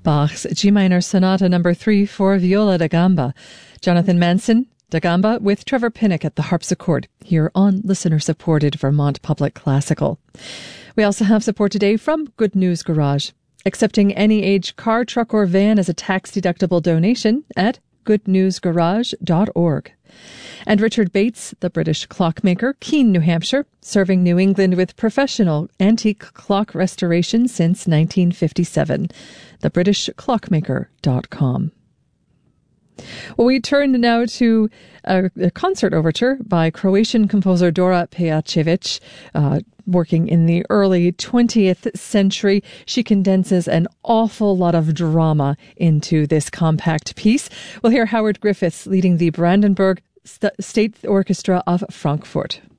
Bach's G minor Sonata No. 3 for viola da gamba. Jonathan Manson, da gamba, with Trevor Pinnock at the harpsichord, here on listener-supported Vermont Public Classical. We also have support today from Good News Garage, accepting any age car, truck, or van as a tax-deductible donation at goodnewsgarage.org. And Richard Bates, the British clockmaker, Keene, New Hampshire, serving New England with professional antique clock restoration since 1957. thebritishclockmaker.com. Well, we turn now to a concert overture by Croatian composer Dora Pejacevic. Working in the early 20th century, she condenses an awful lot of drama into this compact piece. We'll hear Howard Griffiths leading the Brandenburg State Orchestra of Frankfurt.